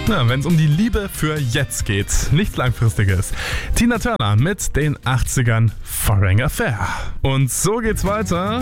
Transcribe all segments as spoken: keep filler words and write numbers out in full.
Ja, wenn es um die Liebe für jetzt geht, nichts Langfristiges. Tina Turner mit den achtzigern Foreign Affair. Und so geht's weiter.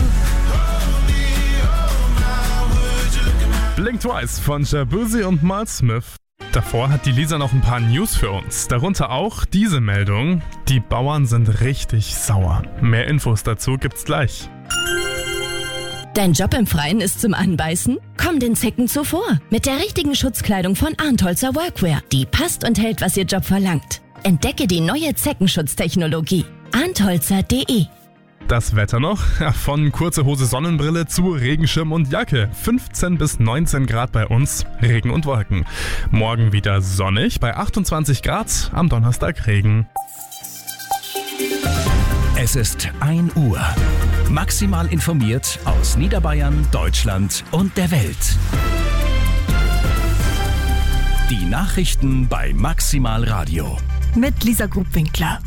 Blink Twice von Shaboozey und Miles Smith. Davor hat die Lisa noch ein paar News für uns. Darunter auch diese Meldung. Die Bauern sind richtig sauer. Mehr Infos dazu gibt's gleich. Dein Job im Freien ist zum Anbeißen? Komm den Zecken zuvor. Mit der richtigen Schutzkleidung von Arntholzer Workwear. Die passt und hält, was ihr Job verlangt. Entdecke die neue Zeckenschutztechnologie. arntholzer punkt de. Das Wetter noch, von kurze Hose, Sonnenbrille zu Regenschirm und Jacke. fünfzehn bis neunzehn Grad bei uns, Regen und Wolken. Morgen wieder sonnig, bei achtundzwanzig Grad, am Donnerstag Regen. Es ist ein Uhr. Maximal informiert aus Niederbayern, Deutschland und der Welt. Die Nachrichten bei Maximal Radio. Mit Lisa Grubwinkler.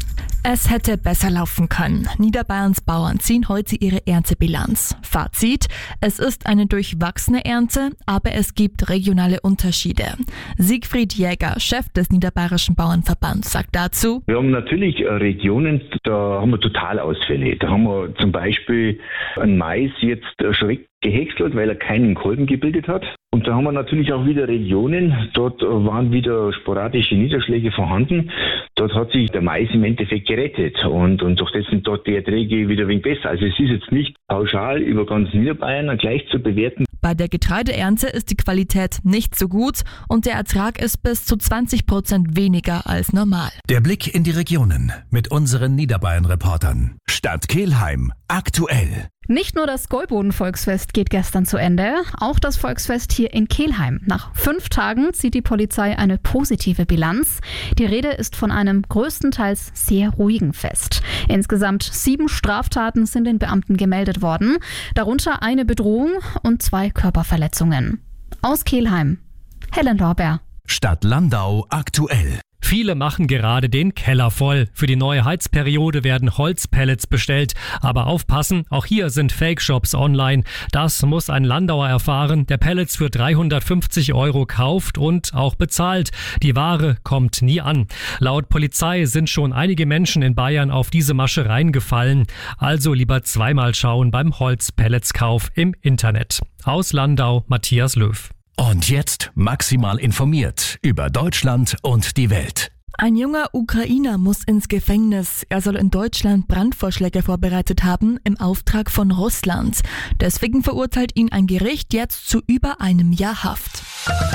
Es hätte besser laufen können. Niederbayerns Bauern ziehen heute ihre Erntebilanz. Fazit: Es ist eine durchwachsene Ernte, aber es gibt regionale Unterschiede. Siegfried Jäger, Chef des Niederbayerischen Bauernverbands, sagt dazu: Wir haben natürlich Regionen, da haben wir Totalausfälle. Da haben wir zum Beispiel einen Mais jetzt schreck gehäckselt, weil er keinen Kolben gebildet hat. Und da haben wir natürlich auch wieder Regionen, dort waren wieder sporadische Niederschläge vorhanden. Dort hat sich der Mais im Endeffekt gerettet und, und durch das sind dort die Erträge wieder ein wenig besser. Also es ist jetzt nicht pauschal über ganz Niederbayern gleich zu bewerten. Bei der Getreideernte ist die Qualität nicht so gut und der Ertrag ist bis zu zwanzig Prozent weniger als normal. Der Blick in die Regionen mit unseren Niederbayern-Reportern. Stadt Kelheim, aktuell. Nicht nur das Gäuboden-Volksfest geht gestern zu Ende, auch das Volksfest hier in Kelheim. Nach fünf Tagen zieht die Polizei eine positive Bilanz. Die Rede ist von einem größtenteils sehr ruhigen Fest. Insgesamt sieben Straftaten sind den Beamten gemeldet worden, darunter eine Bedrohung und zwei Körperverletzungen. Aus Kelheim, Helen Lorber. Stadt Landau, aktuell. Viele machen gerade den Keller voll. Für die neue Heizperiode werden Holzpellets bestellt. Aber aufpassen, auch hier sind Fake-Shops online. Das muss ein Landauer erfahren, der Pellets für dreihundertfünfzig Euro kauft und auch bezahlt. Die Ware kommt nie an. Laut Polizei sind schon einige Menschen in Bayern auf diese Masche reingefallen. Also lieber zweimal schauen beim Holzpelletskauf im Internet. Aus Landau, Matthias Löw. Und jetzt maximal informiert über Deutschland und die Welt. Ein junger Ukrainer muss ins Gefängnis. Er soll in Deutschland Brandvorschläge vorbereitet haben im Auftrag von Russland. Deswegen verurteilt ihn ein Gericht jetzt zu über einem Jahr Haft.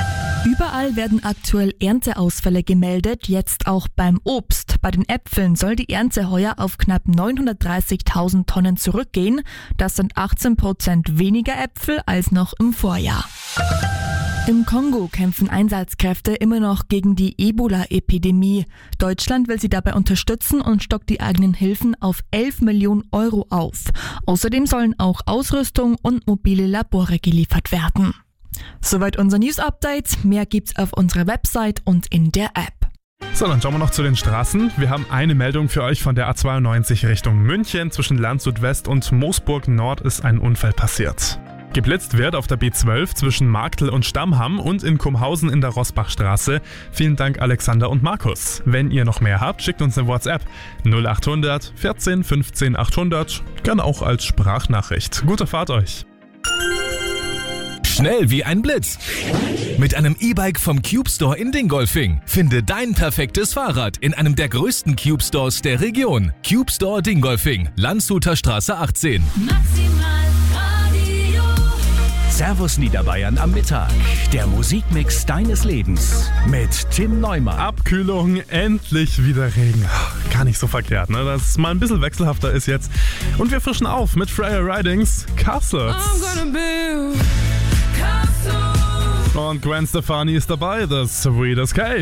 Überall werden aktuell Ernteausfälle gemeldet, jetzt auch beim Obst. Bei den Äpfeln soll die Ernte heuer auf knapp neunhundertdreißigtausend Tonnen zurückgehen. Das sind achtzehn Prozent weniger Äpfel als noch im Vorjahr. Im Kongo kämpfen Einsatzkräfte immer noch gegen die Ebola-Epidemie. Deutschland will sie dabei unterstützen und stockt die eigenen Hilfen auf elf Millionen Euro auf. Außerdem sollen auch Ausrüstung und mobile Labore geliefert werden. Soweit unser News-Update. Mehr gibt's auf unserer Website und in der App. So, dann schauen wir noch zu den Straßen. Wir haben eine Meldung für euch von der A zweiundneunzig Richtung München. Zwischen Landshut West und Moosburg Nord ist ein Unfall passiert. Geblitzt wird auf der B zwölf zwischen Marktl und Stammham und in Kumhausen in der Rosbachstraße. Vielen Dank Alexander und Markus. Wenn ihr noch mehr habt, schickt uns eine WhatsApp null achthundert vierzehn fünfzehn achthundert, gern auch als Sprachnachricht. Gute Fahrt euch! Schnell wie ein Blitz. Mit einem E-Bike vom Cube Store in Dingolfing. Finde dein perfektes Fahrrad in einem der größten Cube Stores der Region. Cube Store Dingolfing, Landshuter Straße achtzehn. Servus Niederbayern am Mittag. Der Musikmix deines Lebens mit Tim Neumann. Abkühlung, endlich wieder Regen. Gar nicht so verkehrt, ne? Dass es mal ein bisschen wechselhafter ist jetzt. Und wir frischen auf mit Freya Ridings Castles. Und Gwen Stefani ist dabei, The Sweet Escape.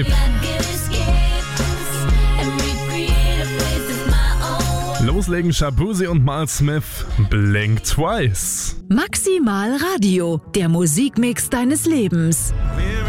Loslegen Shaboozey und Miles Smith, Blink Twice. Maximal Radio, der Musikmix deines Lebens.